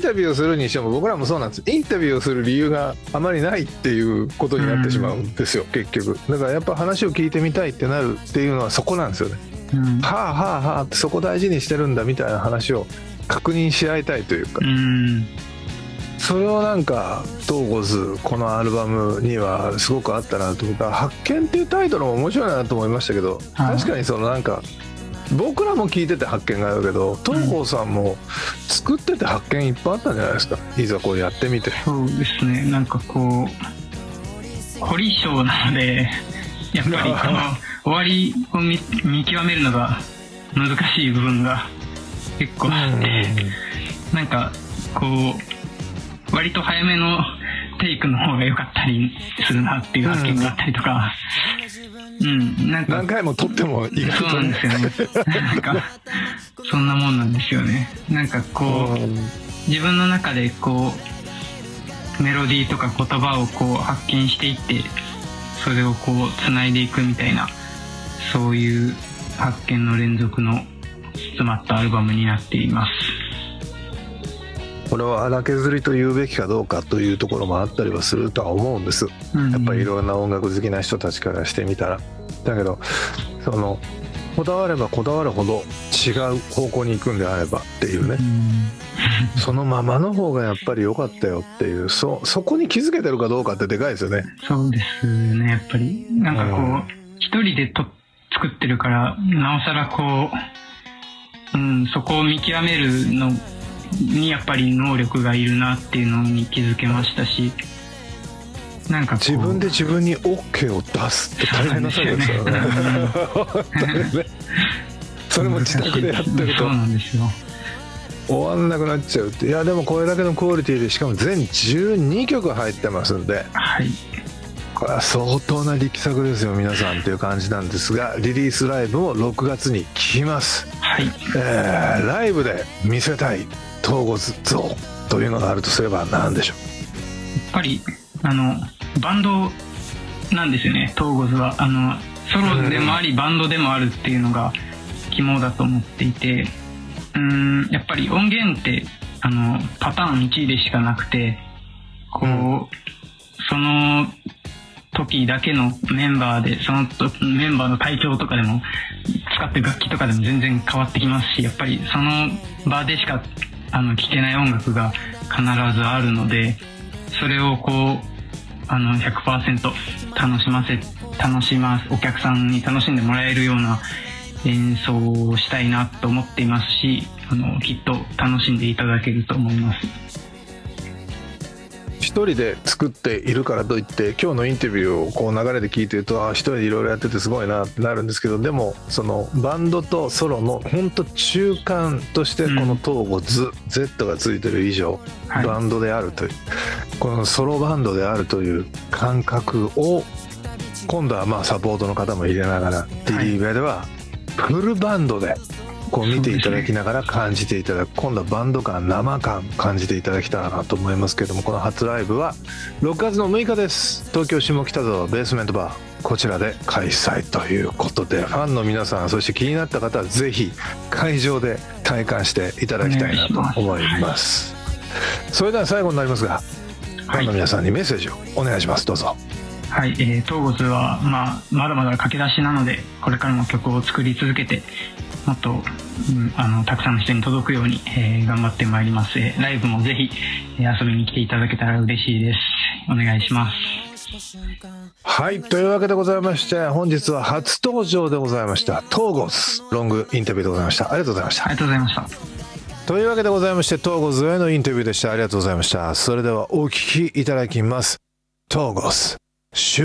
タビューするにしても僕らもそうなんです。インタビューをする理由があまりないっていうことになってしまうんですよ、結局。だからやっぱ話を聞いてみたいってなるっていうのはそこなんですよね。はあはあはあって、そこ大事にしてるんだみたいな話を確認し合いたいというか、それをなんかトーゴズこのアルバムにはすごくあったなと思った。発見っていうタイトルも面白いなと思いましたけど、確かにそのなんか僕らも聞いてて発見があるけど、東郷さんも作ってて発見いっぱいあったんじゃないですか、いざこうやってみて。 そうですね、なんかこう凝り性なので、やっぱりこの終わりを見極めるのが難しい部分が結構あって、なんかこう割と早めのテイクの方が良かったりするなっていう発見があったりとか、なんか何回も撮っても意外とね、 そうなんですよね。なんかそんなもんなんですよね。なんかこう自分の中でこうメロディーとか言葉をこう発見していって、それをこう繋いでいくみたいな、そういう発見の連続の詰まったアルバムになっています。 これは荒削りと言うべきかどうかというところもあったりはするとは思うんです、やっぱりいろんな音楽好きな人たちからしてみたら。だけどそのこだわればこだわるほど違う方向に行くんであればっていうね、そのままの方がやっぱり良かったよっていう、そこに気づけてるかどうかってでかいですよね。 そうですね、やっぱりなんかこう一人で作ってるから、なおさらこう、そこを見極めるのにやっぱり能力がいるなっていうのに気づけましたし、なんか自分で自分に OK を出すって大変な作業ですよね。それも自宅でやってるとそうなんですよ、 終わんなくなっちゃうって。いやでもこれだけのクオリティで、しかも全12曲入ってますんで、これは相当な力作ですよ皆さんっていう感じなんですが、リリースライブも6月に来ます。ライブで見せたいトーゴズ像というのがあるとすれば何でしょう。 やっぱりバンドなんですよね、トーゴズは。ソロでもありバンドでもあるっていうのが肝だと思っていて、やっぱり音源ってパターン1でしかなくて、こう、その時だけのメンバーで、そのメンバーの体調とかでも、使ってる楽器とかでも全然変わってきますし、やっぱりその場でしか聴けない音楽が必ずあるので、それをこう100% お客さんに楽しんでもらえるような演奏をしたいなと思っていますし、きっと楽しんでいただけると思います。 一人で作っているからといって今日のインタビューをこう流れで聞いてると、一人でいろいろやっててすごいなってなるんですけど、でもそのバンドとソロの本当中間としてこのトーゴズ、Z がついてる以上バンドであるという、このソロバンドであるという感覚を今度はまあサポートの方も入れながら、リリーベではフルバンドでこう見ていただきながら感じていただく、今度はバンド感、生感感じていただけたらなと思いますけれども、この初ライブは6月の6日です。東京下北沢ベースメントバー、こちらで開催ということで、ファンの皆さん、そして気になった方はぜひ会場で体感していただきたいなと思います。それでは最後になりますが、ファンの皆さんにメッセージをお願いします。どうぞ。 はい、トーゴズは、まだまだ駆け出しなので、これからも曲を作り続けて、もっと、たくさんの人に届くように、頑張ってまいります。ライブもぜひ、遊びに来ていただけたら嬉しいです。お願いします。 はい、というわけでございまして、本日は初登場でございましたトーゴズロングインタビューでございました。ありがとうございました。 ありがとうございました。 というわけでございまして、トーゴズへのインタビューでした。ありがとうございました。それではお聞きいただきます。トーゴズ。